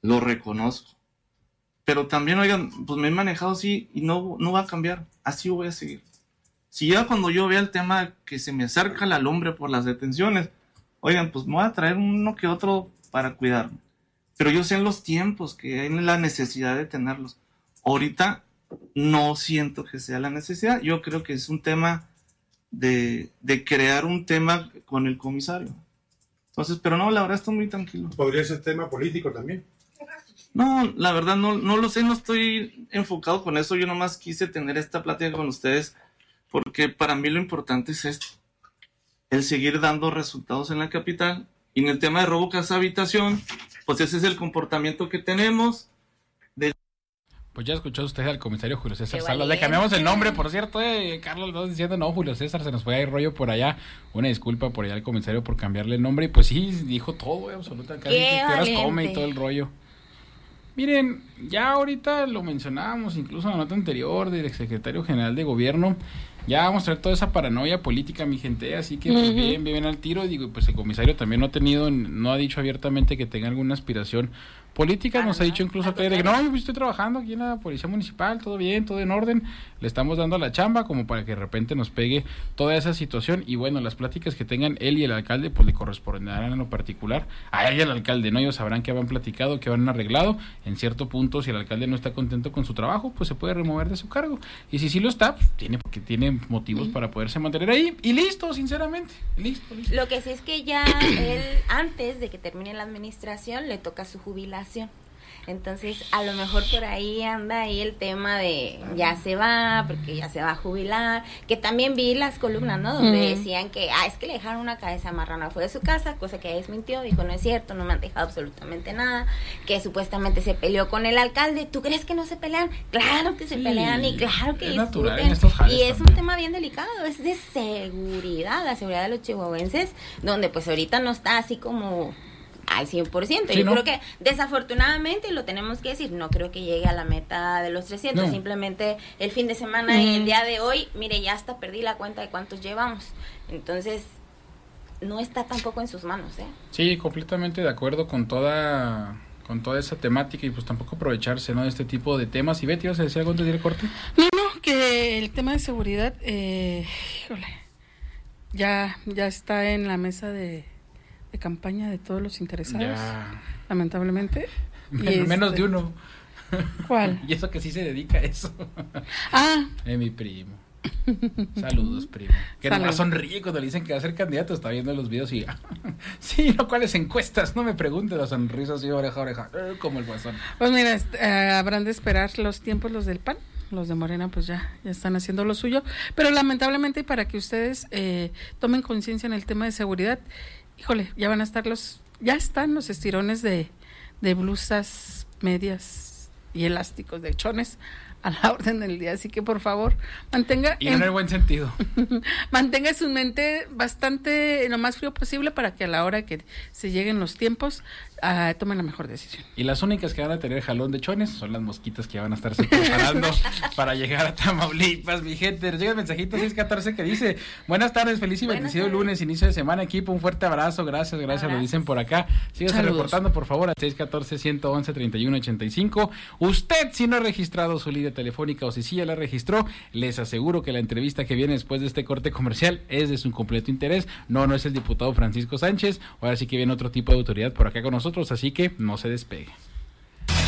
lo reconozco. Pero también, oigan, pues me he manejado así y no va a cambiar. Así voy a seguir. Si ya cuando yo vea el tema que se me acerca la lumbre por las detenciones, oigan, pues me voy a traer uno que otro para cuidarme. Pero yo sé en los tiempos que hay la necesidad de tenerlos. Ahorita no siento que sea la necesidad. Yo creo que es un tema de crear un tema con el comisario. Entonces, pero no, la verdad estoy muy tranquilo. ¿Podría ser tema político también? No, la verdad no lo sé, no estoy enfocado con eso. Yo nomás quise tener esta plática con ustedes porque para mí lo importante es esto, el seguir dando resultados en la capital. Y en el tema de robo casa habitación, pues ese es el comportamiento que tenemos. Pues ya escuchó usted al comisario Julio César Salas. Le cambiamos el nombre, por cierto, Carlos, estás diciendo, no, Julio César, se nos fue ahí rollo por allá. Una disculpa por allá al comisario por cambiarle el nombre. Y pues sí, dijo todo, absolutamente. ¿Qué horas come y todo el rollo? Miren, ya ahorita lo mencionábamos, incluso en la nota anterior del exsecretario general de gobierno, ya vamos a ver toda esa paranoia política, mi gente, así que pues bien al tiro. Digo, pues el comisario también no ha dicho abiertamente que tenga alguna aspiración política, nos ha dicho incluso que no, yo estoy trabajando aquí en la policía municipal, todo bien, todo en orden, le estamos dando la chamba como para que de repente nos pegue toda esa situación. Y bueno, las pláticas que tengan él y el alcalde pues le corresponderán en lo particular a él y al alcalde, ¿no? Ellos sabrán qué han platicado, qué han arreglado. En cierto punto, si el alcalde no está contento con su trabajo, pues se puede remover de su cargo, y si sí lo está, pues, tiene motivos para poderse mantener ahí, y listo, sinceramente, listo. Lo que sí es que ya él, antes de que termine la administración, le toca su jubilación. Entonces, a lo mejor por ahí anda ahí el tema de ya se va, porque ya se va a jubilar, que también vi las columnas, ¿no? Donde decían que, es que le dejaron una cabeza marrana fuera de su casa, cosa que desmintió, dijo, no es cierto, no me han dejado absolutamente nada, que supuestamente se peleó con el alcalde. ¿Tú crees que no se pelean? Claro que se pelean y claro que discuten. Y es un tema bien delicado, es de seguridad, la seguridad de los chihuahuenses, donde pues ahorita no está así como al 100%. Sí, yo creo que desafortunadamente, lo tenemos que decir, no creo que llegue a la meta de los 300, simplemente el fin de semana y el día de hoy, mire, ya hasta perdí la cuenta de cuántos llevamos. Entonces, no está tampoco en sus manos, ¿eh? Sí, completamente de acuerdo con toda esa temática, y pues tampoco aprovecharse, ¿no?, de este tipo de temas. Y Betty, ¿vas a decir algo antes de ir al corte? No, que el tema de seguridad, ya está en la mesa de campaña de todos los interesados, lamentablemente. Menos de uno. ¿Cuál? Y eso que sí se dedica a eso. Mi primo. Saludos, primo. Que nomás sonríe cuando le dicen que va a ser candidato. Está viendo los videos y sí, no, ¿cuáles encuestas? No me pregunte, la sonrisa así, oreja a oreja, como el guasón. Pues mira, habrán de esperar los tiempos los del PAN. Los de Morena pues ya están haciendo lo suyo, pero lamentablemente, para que ustedes tomen conciencia en el tema de seguridad, híjole, ya están los estirones de blusas, medias y elásticos de chones a la orden del día, así que por favor mantenga, y en el buen sentido, mantenga su mente bastante lo más frío posible, para que a la hora que se lleguen los tiempos tomen la mejor decisión. Y las únicas que van a tener jalón de chones son las mosquitas que van a estarse preparando para llegar a Tamaulipas, mi gente. Nos llega el mensajito 614 que dice: buenas tardes, feliz y bendecido lunes, inicio de semana, equipo, un fuerte abrazo, gracias, lo dicen por acá. Síganse reportando, por favor, al 614-111-3185. Usted, si no ha registrado su línea telefónica, o si sí ya la registró, les aseguro que la entrevista que viene después de este corte comercial es de su completo interés. No es el diputado Francisco Sánchez, ahora sí que viene otro tipo de autoridad por acá con nosotros, así que no se despegue.